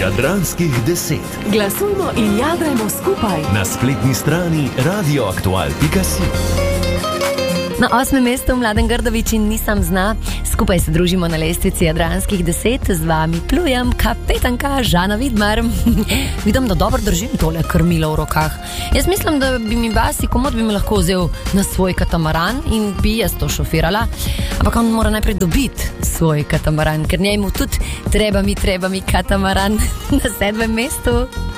Jadranskih 10. Glasujmo in jadrajmo skupaj. Na spletni strani radioaktual.si. Na 8. mestu Mladen Grdović in Nisam zna. Skupaj se družimo na lestvici Jadranskih 10. Z vami plujem kapetanka Žana Vidmar. Vidim, da dobro držim tole krmilo v rokah. Jaz mislim, da bi mi Basi komod bi me lahko vzel na svoj katamaran in bi jaz to šofirala. Ampak on mora najprej dobiti svoj katamaran, ker njemu tudi treba mi katamaran. Na 7. mestu